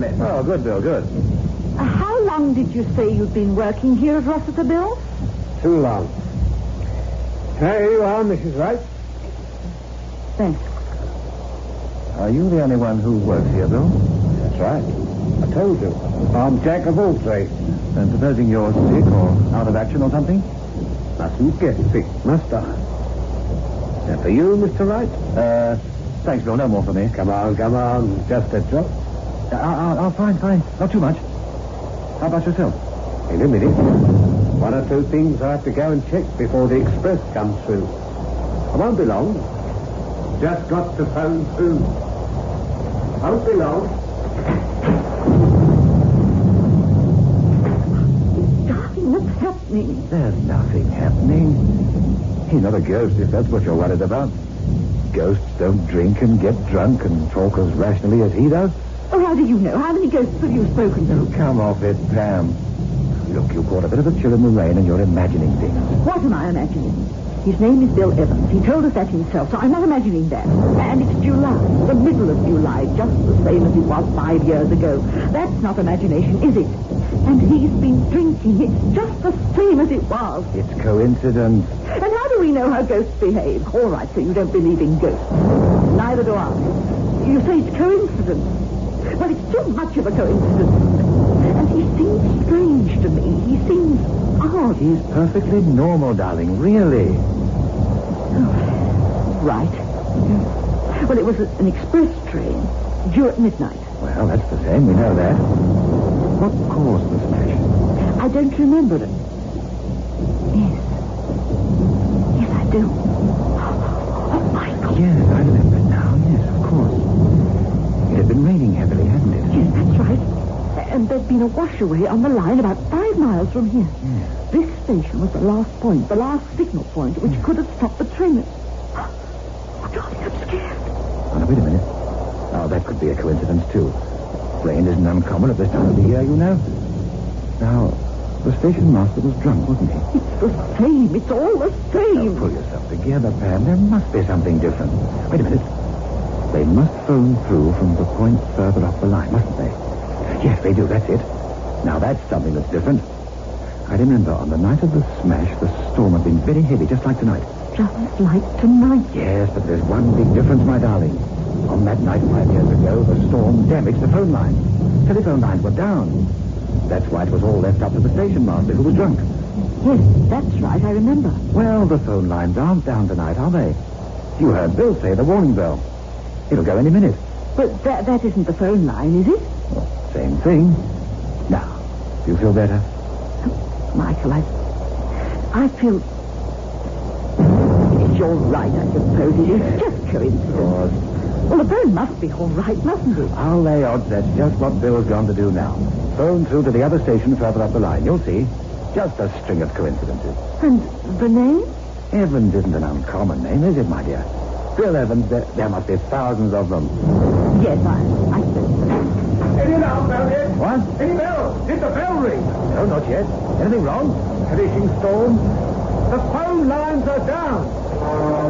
left. Oh, good, Bill, good. How long did you say you'd been working here at Rossiter, Bill? Too long. Here you are, Mrs. Wright. Thanks. Are you the only one who works here, Bill? That's right. I told you. I'm jack of all trades. And supposing you're sick or out of action or something? Mustn't get sick, must I? And for you, Mr. Wright? Thanks, Bill. No more for me. Come on. Just a drop. Fine. Not too much. How about yourself? In a minute. One or two things I have to go and check before the express comes through. I won't be long. Just got to phone through. Won't be long. Darling, what's happening? There's nothing happening. He's not a ghost, if that's what you're worried about. Ghosts don't drink and get drunk and talk as rationally as he does. Oh, how do you know? How many ghosts have you spoken to? Oh, come off it, Pam. Look, you caught a bit of a chill in the rain and you're imagining things. What am I imagining? His name is Bill Evans. He told us that himself, so I'm not imagining that. And it's July, the middle of July, just the same as it was 5 years ago. That's not imagination, is it? And he's been drinking. It's just the same as it was. It's coincidence. And how do we know how ghosts behave? All right, so you don't believe in ghosts. Neither do I. You say it's coincidence. Well, it's too much of a coincidence. And he seems strange to me. He seems odd. He's perfectly normal, darling, really. Oh, right. Well, it was an express train due at midnight. Well, that's the same. We know that. What caused the smash? I don't remember it. Yes, I do. Oh, Michael. Yes, I remember now. Yes, of course. It had been raining heavily, hadn't it? Yes, that's right. And there'd been a washaway on the line about 5 miles from here. Yes. This station was the last point, the last signal point, which could have stopped the train. Oh, darling, I'm scared. Oh, now, wait a minute. Oh, that could be a coincidence, too. Rain isn't uncommon at this time of the year, you know. Now, the station master was drunk, wasn't he? It's the same. It's all the same. Now, pull yourself together, Pam. There must be something different. Wait a minute. They must phone through from the point further up the line, mustn't they? Yes, they do. That's it. Now, that's something that's different. I remember on the night of the smash, the storm had been very heavy, just like tonight. Just like tonight. Yes, but there's one big difference, my darling. On that night 5 years ago, the storm damaged the phone lines. Telephone lines were down. That's why it was all left up to the station master, who was drunk. Yes, that's right. I remember. Well, the phone lines aren't down tonight, are they? You heard Bill say the warning bell. It'll go any minute. But that isn't the phone line, is it? Well, same thing. Now, do you feel better? Michael, I feel... Yes, you're right, I suppose. It is just coincidence. Well, the phone must be all right, mustn't it? I'll lay odds that's just what Bill's gone to do now. Phone through to the other station further up the line. You'll see. Just a string of coincidences. And the name? Evans isn't an uncommon name, is it, my dear? Bill Evans, there must be thousands of them. Yes, I suppose so. Any alarm bell yet? What? Any bell? Did the bell ring? No, not yet. Anything wrong? Finishing storm. The phone lines are down.